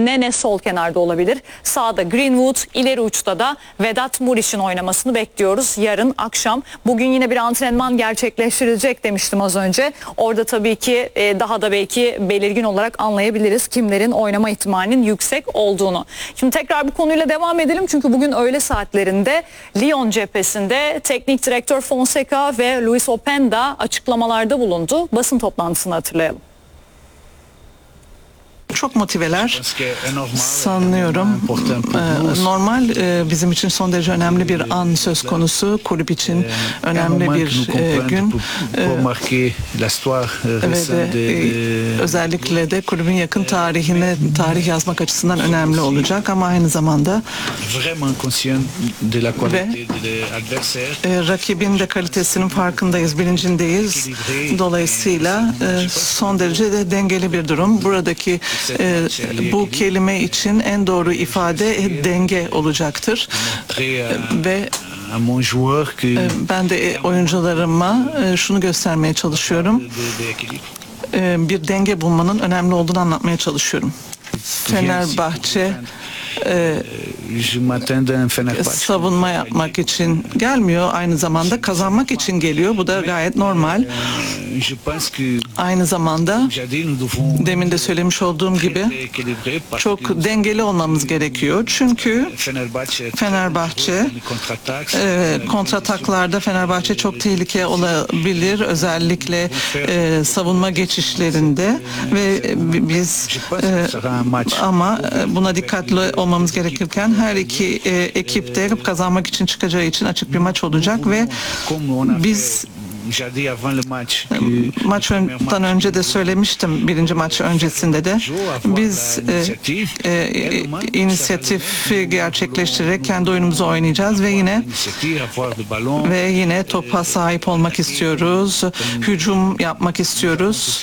Nene sol kenarda olabilir. Sağda Greenwood, ileri uçta da Vedat Muriç'in oynamasını bekliyoruz yarın akşam. Bugün yine bir antrenman gerçekleştirilecek demiştim az önce. Orada tabii ki daha da belki belirgin olarak anlayabiliriz kimlerin oynama ihtimalinin yüksek olduğunu. Şimdi tekrar bu konuyla devam edelim çünkü bugün öğle saatlerinde Lyon cephesinde teknik direktör Fonseca ve Luis Openda açıklamalarda bulundu. Basın toplantısını hatırlayalım. Çok motiveler sanıyorum. Normal, bizim için son derece önemli bir an söz konusu. Kulüp için önemli bir gün. Ve özellikle de kulübün yakın tarihine tarih yazmak açısından önemli olacak ama aynı zamanda ve rakibin de kalitesinin farkındayız, bilincindeyiz. Dolayısıyla son derece de dengeli bir durum. Buradaki bu kelime için en doğru ifade denge olacaktır. Ve ben de oyuncularıma şunu göstermeye çalışıyorum. Bir denge bulmanın önemli olduğunu anlatmaya çalışıyorum. Fenerbahçe savunma yapmak için gelmiyor, aynı zamanda kazanmak için geliyor. Bu da gayet normal. Aynı zamanda demin de söylemiş olduğum gibi çok dengeli olmamız gerekiyor. Çünkü Fenerbahçe kontrataklarda Fenerbahçe çok tehlike olabilir. Özellikle savunma geçişlerinde ve biz ama buna dikkatli olmamız gerekirken her iki ekip de kazanmak için çıkacağı için açık bir maç olacak ve biz maçtan önce de söylemiştim, birinci maç öncesinde de biz inisiyatifi gerçekleştirerek kendi oyunumuzu oynayacağız ve yine topa sahip olmak istiyoruz, hücum yapmak istiyoruz,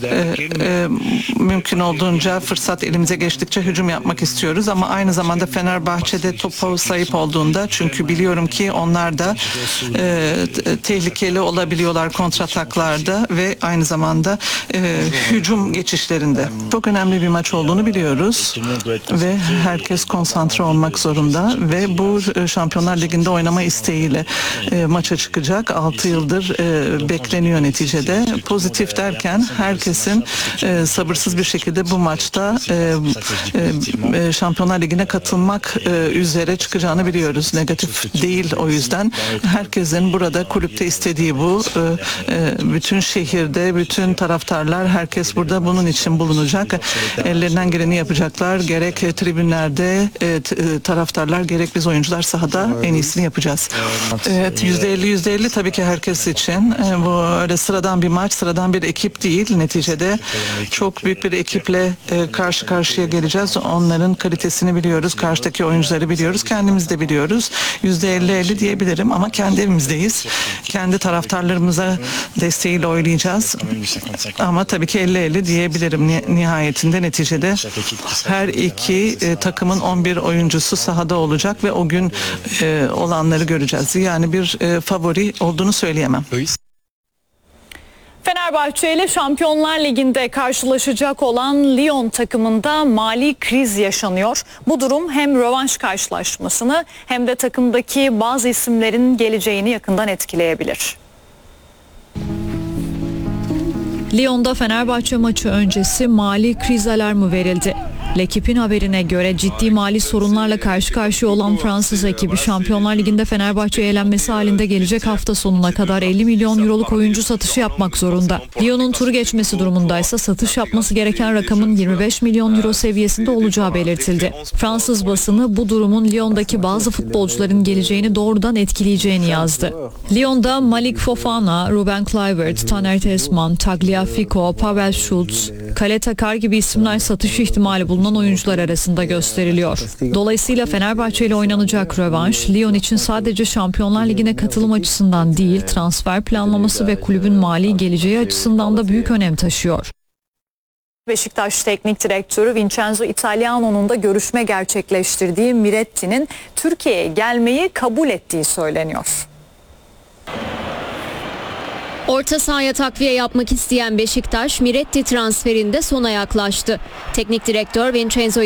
mümkün olduğunca fırsat elimize geçtikçe hücum yapmak istiyoruz ama aynı zamanda Fenerbahçe'de topa sahip olduğunda, çünkü biliyorum ki onlar da tehlikeli olabiliyorlar kontrataklarda ve aynı zamanda hücum geçişlerinde. Çok önemli bir maç olduğunu biliyoruz ve herkes konsantre olmak zorunda ve bu Şampiyonlar Ligi'nde oynama isteğiyle maça çıkacak. 6 yıldır bekleniyor neticede. Pozitif derken herkesin sabırsız bir şekilde bu maçta Şampiyonlar Ligi'ne katılmak üzere çıkacağını biliyoruz. Negatif değil o yüzden. Herkesin burada kulüpte istediği bu. Bütün şehirde, bütün taraftarlar, herkes burada bunun için bulunacak. Ellerinden geleni yapacaklar. Gerek tribünlerde taraftarlar, gerek biz oyuncular sahada en iyisini yapacağız. Evet, %50 tabii ki herkes için. Bu öyle sıradan bir maç, sıradan bir ekip değil. Neticede çok büyük bir ekiple karşı karşıya geleceğiz. Onların kalitesini biliyoruz. Karşıdaki oyuncuları biliyoruz. Kendimiz de biliyoruz. %50 diyebilirim ama kendi evimizdeyiz. Kendi taraftarlarımıza desteğiyle oynayacağız. Ama tabii ki 50-50 diyebilirim. Nihayetinde neticede her iki takımın 11 oyuncusu sahada olacak ve o gün olanları göreceğiz. Yani bir favori olduğunu söyleyemem. Fenerbahçe ile Şampiyonlar Ligi'nde karşılaşacak olan Lyon takımında mali kriz yaşanıyor. Bu durum hem rövanş karşılaşmasını hem de takımdaki bazı isimlerin geleceğini yakından etkileyebilir. Lyon'da Fenerbahçe maçı öncesi mali kriz alarmı verildi. L'Equipe'in haberine göre ciddi mali sorunlarla karşı karşıya olan Fransız ekibi Şampiyonlar Ligi'nde Fenerbahçe'ye elenmesi halinde gelecek hafta sonuna kadar 50 milyon euroluk oyuncu satışı yapmak zorunda. Lyon'un turu geçmesi durumundaysa satış yapması gereken rakamın 25 milyon euro seviyesinde olacağı belirtildi. Fransız basını bu durumun Lyon'daki bazı futbolcuların geleceğini doğrudan etkileyeceğini yazdı. Lyon'da Malik Fofana, Ruben Kluivert, Taner Telsman, Tagliafico, Pavel Schulz, Kale Takar gibi isimler satış ihtimali bulunan oyuncular arasında gösteriliyor. Dolayısıyla Fenerbahçe ile oynanacak rövanş, Lyon için sadece Şampiyonlar Ligi'ne katılım açısından değil, transfer planlaması ve kulübün mali geleceği açısından da büyük önem taşıyor. Beşiktaş Teknik Direktörü Vincenzo Italiano'nun da görüşme gerçekleştirdiği Miretti'nin Türkiye'ye gelmeyi kabul ettiği söyleniyor. Orta sahaya takviye yapmak isteyen Beşiktaş, Miretti transferinde sona yaklaştı. Teknik direktör Vincenzo